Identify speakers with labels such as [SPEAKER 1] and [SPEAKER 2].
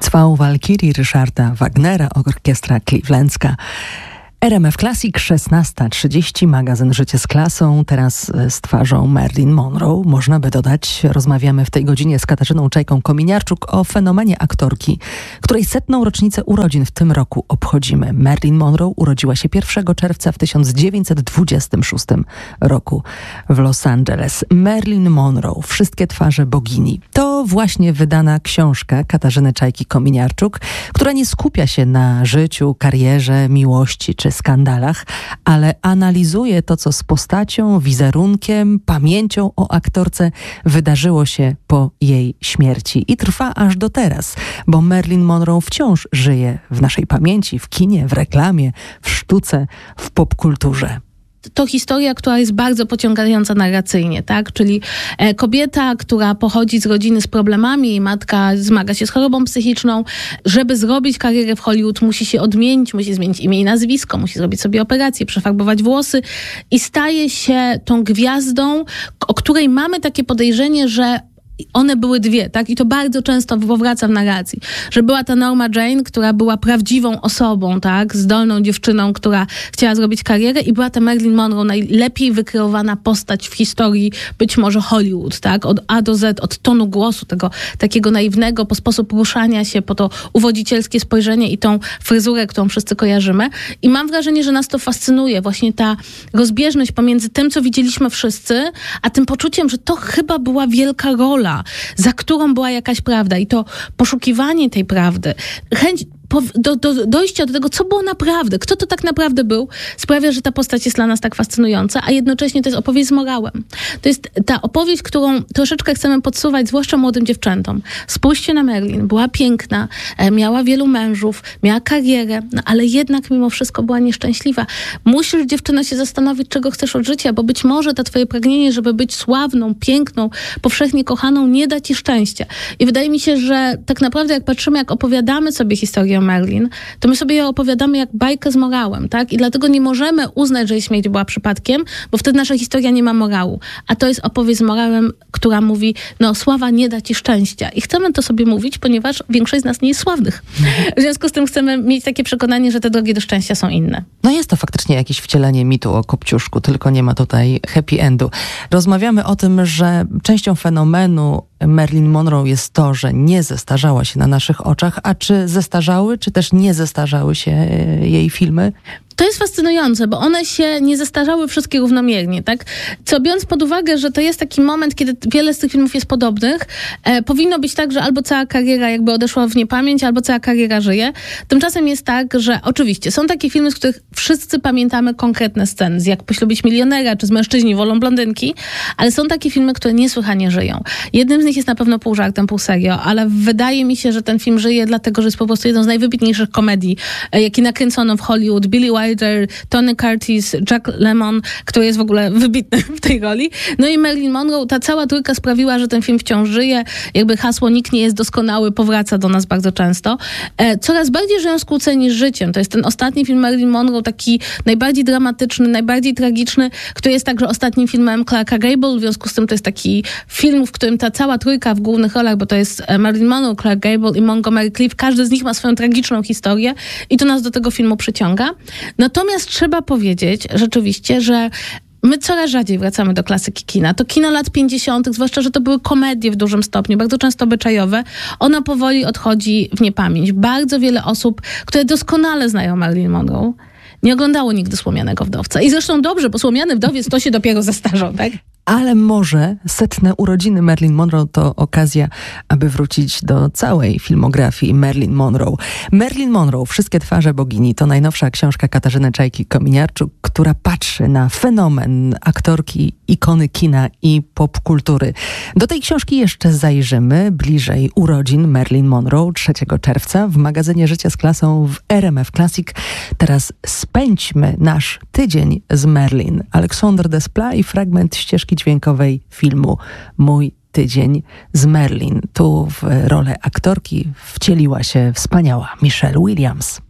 [SPEAKER 1] Cwał Walkirii Ryszarda Wagnera, orkiestra clevelandzka. RMF Classic 16:30, magazyn Życie z klasą, teraz z twarzą Marilyn Monroe. Można by dodać, rozmawiamy w tej godzinie z Katarzyną Czajką-Kominiarczuk o fenomenie aktorki, której 100. rocznicę urodzin w tym roku obchodzimy. Marilyn Monroe urodziła się 1 czerwca w 1926 roku w Los Angeles. Marilyn Monroe, wszystkie twarze bogini. To właśnie wydana książka Katarzyny Czajki-Kominiarczuk, która nie skupia się na życiu, karierze, miłości czy skandalach, ale analizuje to, co z postacią, wizerunkiem, pamięcią o aktorce wydarzyło się po jej śmierci i trwa aż do teraz, bo Marilyn Monroe wciąż żyje w naszej pamięci, w kinie, w reklamie, w sztuce, w popkulturze.
[SPEAKER 2] To historia, która jest bardzo pociągająca narracyjnie, tak? Czyli kobieta, która pochodzi z rodziny z problemami, jej matka zmaga się z chorobą psychiczną. Żeby zrobić karierę w Hollywood, musi się odmienić, musi zmienić imię i nazwisko, musi zrobić sobie operację, przefarbować włosy i staje się tą gwiazdą, o której mamy takie podejrzenie, że one były dwie, tak? I to bardzo często powraca w narracji, że była ta Norma Jane, która była prawdziwą osobą, tak? Zdolną dziewczyną, która chciała zrobić karierę i była ta Marilyn Monroe, najlepiej wykreowana postać w historii być może Hollywood, tak? Od A do Z, od tonu głosu, tego takiego naiwnego, po sposób ruszania się, po to uwodzicielskie spojrzenie i tą fryzurę, którą wszyscy kojarzymy. I mam wrażenie, że nas to fascynuje, właśnie ta rozbieżność pomiędzy tym, co widzieliśmy wszyscy, a tym poczuciem, że to chyba była wielka rola, za którą była jakaś prawda i to poszukiwanie tej prawdy, chęć dojścia do tego, co było naprawdę, kto to tak naprawdę był, sprawia, że ta postać jest dla nas tak fascynująca, a jednocześnie to jest opowieść z morałem. To jest ta opowieść, którą troszeczkę chcemy podsuwać, zwłaszcza młodym dziewczętom. Spójrzcie na Marilyn, była piękna, miała wielu mężów, miała karierę, no ale jednak mimo wszystko była nieszczęśliwa. Musisz, dziewczyna, się zastanowić, czego chcesz od życia, bo być może to twoje pragnienie, żeby być sławną, piękną, powszechnie kochaną, nie da ci szczęścia. I wydaje mi się, że tak naprawdę jak patrzymy, jak opowiadamy sobie historię Marilyn, to my sobie ją opowiadamy jak bajkę z morałem, tak? I dlatego nie możemy uznać, że jej śmierć była przypadkiem, bo wtedy nasza historia nie ma morału. A to jest opowieść z morałem, która mówi, no sława nie da ci szczęścia. I chcemy to sobie mówić, ponieważ większość z nas nie jest sławnych. W związku z tym chcemy mieć takie przekonanie, że te drogi do szczęścia są inne.
[SPEAKER 1] No jest to faktycznie jakieś wcielenie mitu o Kopciuszku, tylko nie ma tutaj happy endu. Rozmawiamy o tym, że częścią fenomenu Marilyn Monroe jest to, że nie zestarzała się na naszych oczach, a czy zestarzały, czy też nie zestarzały się jej filmy?
[SPEAKER 2] To jest fascynujące, bo one się nie zestarzały wszystkie równomiernie, tak? Co biorąc pod uwagę, że to jest taki moment, kiedy wiele z tych filmów jest podobnych, powinno być tak, że albo cała kariera jakby odeszła w niepamięć, albo cała kariera żyje. Tymczasem jest tak, że oczywiście są takie filmy, z których wszyscy pamiętamy konkretne sceny, jak Poślubić milionera, czy Z mężczyźni wolą blondynki, ale są takie filmy, które niesłychanie żyją. Jednym z nich jest na pewno pół żartem, pół serio, ale wydaje mi się, że ten film żyje dlatego, że jest po prostu jedną z najwybitniejszych komedii, jakie nakręcono w Hollywood. Billy Wilder, Tony Curtis, Jack Lemmon, który jest w ogóle wybitny w tej roli. No i Marilyn Monroe, ta cała trójka sprawiła, że ten film wciąż żyje. Jakby hasło "nikt nie jest doskonały" powraca do nas bardzo często. Coraz bardziej żyją skłóceni z życiem. To jest ten ostatni film Marilyn Monroe, taki najbardziej dramatyczny, najbardziej tragiczny, który jest także ostatnim filmem Clarka Gable. W związku z tym to jest taki film, w którym ta cała trójka w głównych rolach, bo to jest Marilyn Monroe, Clark Gable i Montgomery Clift, każdy z nich ma swoją tragiczną historię i to nas do tego filmu przyciąga. Natomiast trzeba powiedzieć rzeczywiście, że my coraz rzadziej wracamy do klasyki kina. To kino lat 50., zwłaszcza, że to były komedie w dużym stopniu, bardzo często obyczajowe, ono powoli odchodzi w niepamięć. Bardzo wiele osób, które doskonale znają Marilyn Monroe, nie oglądało nigdy Słomianego wdowca. I zresztą dobrze, bo Słomiany wdowiec to się dopiero zestarzał, tak?
[SPEAKER 1] Ale może 100. urodziny Marilyn Monroe to okazja, aby wrócić do całej filmografii Marilyn Monroe. Marilyn Monroe, wszystkie twarze bogini, to najnowsza książka Katarzyny Czajki-Kominiarczuk, która patrzy na fenomen aktorki, ikony kina i popkultury. Do tej książki jeszcze zajrzymy bliżej urodzin Marilyn Monroe 3 czerwca w magazynie Życie z klasą w RMF Classic. Teraz spędźmy nasz tydzień z Marilyn. Aleksander Desplat i fragment ścieżki dźwiękowej filmu Mój tydzień z Marilyn. Tu w rolę aktorki wcieliła się wspaniała Michelle Williams.